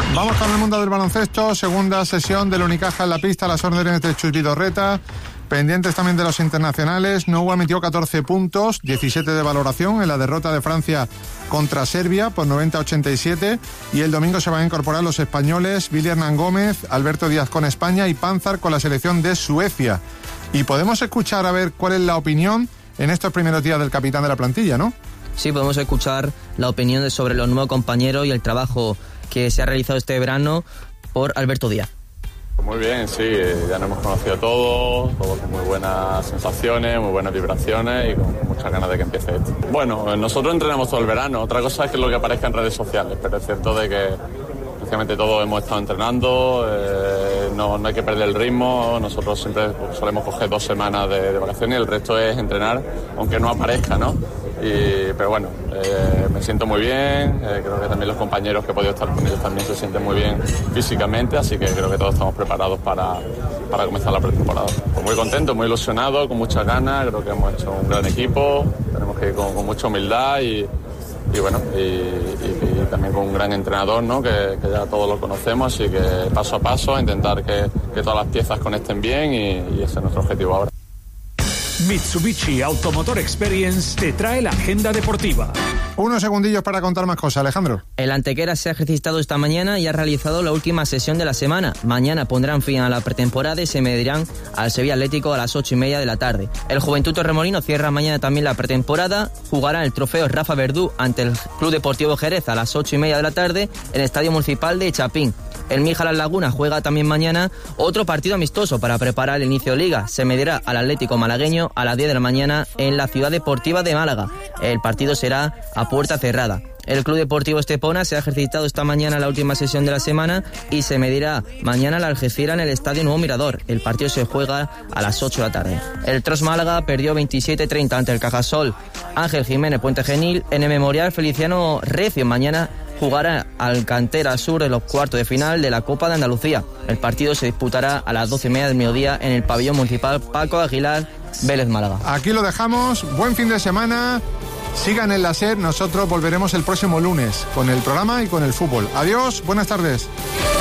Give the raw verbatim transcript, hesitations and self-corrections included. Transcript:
Vamos con el mundo del baloncesto, segunda sesión del Unicaja en la pista, las órdenes de Chus Vidorreta, pendientes también de los internacionales. Noua metió catorce puntos, diecisiete de valoración en la derrota de Francia contra Serbia por noventa a ochenta y siete, y el domingo se van a incorporar los españoles Billy Hernán Gómez, Alberto Díaz con España y Panzar con la selección de Suecia. Y podemos escuchar a ver cuál es la opinión en estos primeros días del capitán de la plantilla, ¿no? Sí, podemos escuchar la opinión de sobre los nuevos compañeros y el trabajo que se ha realizado este verano por Alberto Díaz. Muy bien, sí, ya nos hemos conocido todos, todos con muy buenas sensaciones, muy buenas vibraciones y con muchas ganas de que empiece esto. Bueno, nosotros entrenamos todo el verano, otra cosa es que lo que aparezca en redes sociales, pero es cierto de que prácticamente todos hemos estado entrenando, eh, no, no hay que perder el ritmo, nosotros siempre solemos coger dos semanas de, de vacaciones y el resto es entrenar, aunque no aparezca, ¿no? Y, pero bueno, eh, me siento muy bien, eh, creo que también los compañeros que he podido estar con ellos también se sienten muy bien físicamente, así que creo que todos estamos preparados para, para comenzar la pretemporada. Pues muy contento, muy ilusionado, con muchas ganas, creo que hemos hecho un gran equipo, tenemos que ir con, con mucha humildad y, y bueno, y, y, y también con un gran entrenador, ¿no? que, que ya todos lo conocemos, así que paso a paso a intentar que, que todas las piezas conecten bien y, y ese es nuestro objetivo ahora. Mitsubishi Automotor Experience te trae la agenda deportiva. Unos segundillos para contar más cosas, Alejandro. El Antequera se ha ejercitado esta mañana y ha realizado la última sesión de la semana. Mañana pondrán fin a la pretemporada y se medirán al Sevilla Atlético a las ocho y media de la tarde. El Juventud Torremolino cierra mañana también la pretemporada. Jugará el trofeo Rafa Verdú ante el Club Deportivo Jerez a las ocho y media de la tarde en el Estadio Municipal de Chapín. El Mija Las Lagunas juega también mañana otro partido amistoso para preparar el inicio de Liga. Se medirá al Atlético malagueño a las diez de la mañana en la Ciudad Deportiva de Málaga. El partido será a puerta cerrada. El Club Deportivo Estepona se ha ejercitado esta mañana la última sesión de la semana y se medirá mañana al Algeciras en el Estadio Nuevo Mirador. El partido se juega a las ocho de la tarde. El Tros Málaga perdió veintisiete treinta ante el Cajasol. Ángel Jiménez Puente Genil en el Memorial Feliciano Recio. Mañana jugará al Cantera Sur en los cuartos de final de la Copa de Andalucía. El partido se disputará a las doce y media del mediodía en el pabellón municipal Paco Aguilar, Vélez Málaga. Aquí lo dejamos, buen fin de semana, sigan en la SER, nosotros volveremos el próximo lunes con el programa y con el fútbol. Adiós, buenas tardes.